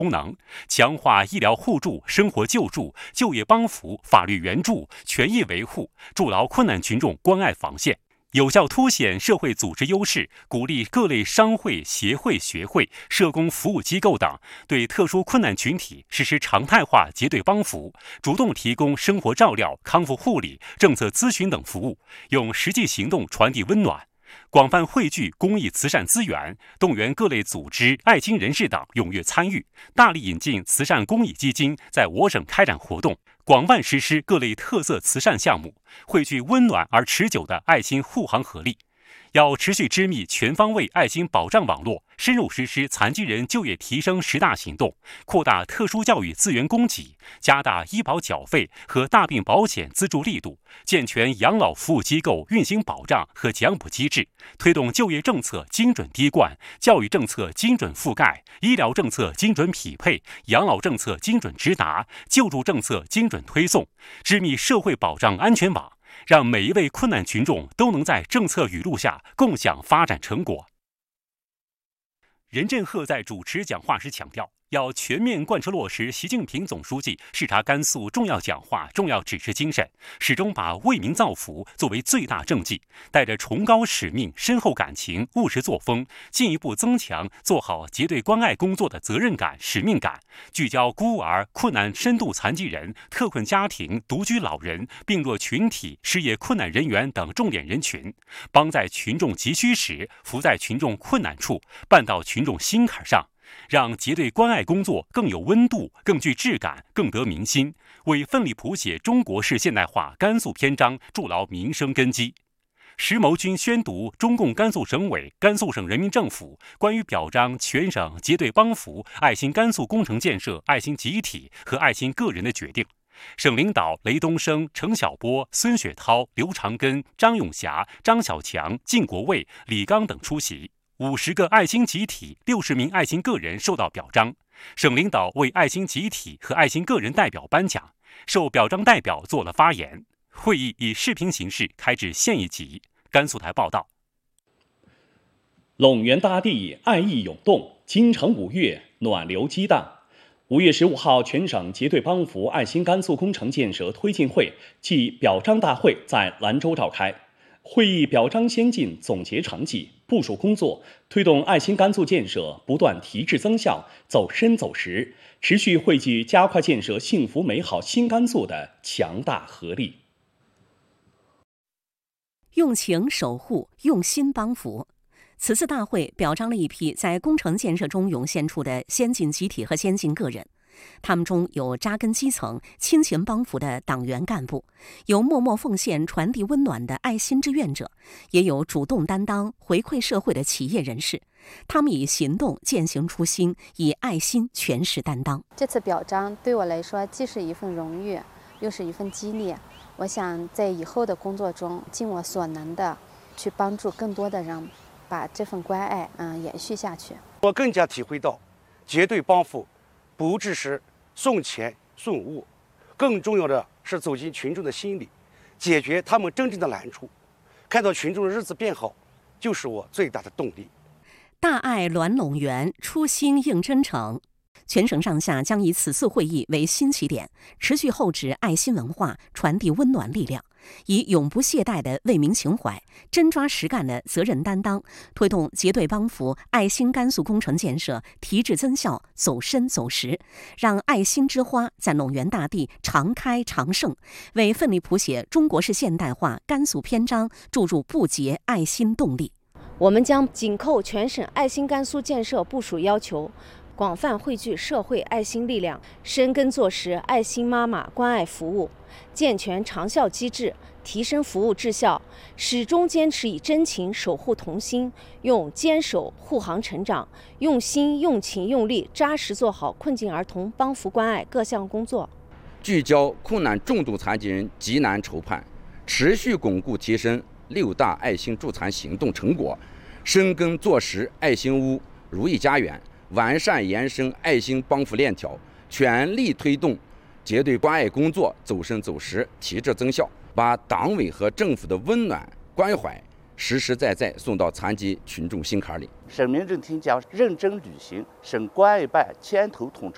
功能，强化医疗互助、生活救助、就业帮扶、法律援助、权益维护，筑牢困难群众关爱防线。有效凸显社会组织优势，鼓励各类商会、协会、学会、社工服务机构等对特殊困难群体实施常态化结对帮扶，主动提供生活照料、康复护理、政策咨询等服务，用实际行动传递温暖。广泛汇聚公益慈善资源，动员各类组织、爱心人士等踊跃参与，大力引进慈善公益基金在我省开展活动，广泛实施各类特色慈善项目，汇聚温暖而持久的爱心护航合力。要持续织密全方位爱心保障网络，深入实施残疾人就业提升10大行动，扩大特殊教育资源供给，加大医保缴费和大病保险资助力度，健全养老服务机构运行保障和奖补机制，推动就业政策精准滴灌，教育政策精准覆盖，医疗政策精准匹配，养老政策精准直达，救助政策精准推送，织密社会保障安全网，让每一位困难群众都能在政策语录下共享发展成果。任振赫在主持讲话时强调，要全面贯彻落实习近平总书记视察甘肃重要讲话、重要指示精神，始终把为民造福作为最大政绩，带着崇高使命、深厚感情、务实作风，进一步增强做好结对关爱工作的责任感、使命感，聚焦孤儿、困难深度残疾人、特困家庭、独居老人、病弱群体、失业困难人员等重点人群，帮在群众急需时，扶在群众困难处，办到群众心坎上，让结对关爱工作更有温度、更具质感、更得民心，为奋力谱写中国式现代化甘肃篇章筑牢民生根基。石谋军宣读中共甘肃省委、甘肃省人民政府关于表彰全省结对帮扶爱心甘肃工程建设爱心集体和爱心个人的决定。省领导雷东升、程晓波、孙雪涛、刘长根、张永霞、张小强、靳国卫、李刚等出席。50个爱心集体、60名爱心个人受到表彰，省领导为爱心集体和爱心个人代表颁奖，受表彰代表做了发言。会议以视频形式开至县一级。甘肃台报道。 陇源大地爱意涌动，京城5月暖流激荡。5月15号，全省结对帮扶爱心甘肃工程建设推进会暨表彰大会在兰州召开。会议表彰先进，总结成绩，部署工作，推动爱心甘肃建设不断提质增效，走深走实，持续汇聚加快建设幸福美好新甘肃的强大合力。 用情守护，用心帮扶。此次大会表彰了一批在工程建设中涌现出的先进集体和先进个人，他们中有扎根基层、亲情帮扶的党员干部，有默默奉献、传递温暖的爱心志愿者，也有主动担当、回馈社会的企业人士。他们以行动践行初心，以爱心诠释担当。 这次表彰对我来说，既是一份荣誉，又是一份激励。我想在以后的工作中，尽我所能的去帮助更多的人，把这份关爱延续下去。 我更加体会到，结对帮扶不只是送钱送物，更重要的是走进群众的心里，解决他们真正的难处。看到群众的日子变好，就是我最大的动力。 大爱暖陇源，初心应真诚。全省上下将以此次会议为新起点，持续厚植爱心文化，传递温暖力量，以永不懈怠的为民情怀、真抓实干的责任担当，推动结对帮扶爱心甘肃工程建设提质增效，走深走实，让爱心之花在陇源大地常开常盛，为奋力谱写中国式现代化甘肃篇章注入不竭爱心动力。 我们将紧扣全省爱心甘肃建设部署要求，广泛汇聚社会爱心力量，深耕做实爱心妈妈关爱服务，健全长效机制，提升服务质效，始终坚持以真情守护童心，用坚守护航成长，用心用情用力扎实做好困境儿童帮扶关爱各项工作， 聚焦困难重度残疾人急难愁盼，持续巩固提升6大爱心助残行动成果，深耕做实爱心屋、如意家园，完善延伸爱心帮扶链条，全力推动结对关爱工作走深走实、提质增效，把党委和政府的温暖关怀实实在在送到残疾群众心坎里。 省民政厅将认真履行省关爱办牵头统筹